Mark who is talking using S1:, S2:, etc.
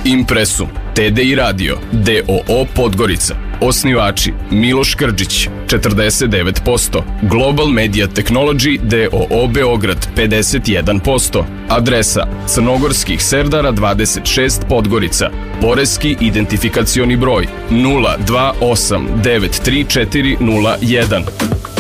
S1: Impresum, TDI Radio, DOO Podgorica. Osnivači Miloš Krđić, 49%, Global Media Technology DOO Beograd, 51%, adresa Crnogorskih Serdara 26 Podgorica, poreski identifikacioni broj 02893401.